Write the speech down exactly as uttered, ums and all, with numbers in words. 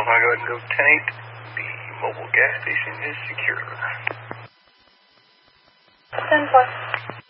I go ahead and go ten eight. The mobile gas station is secure. ten four.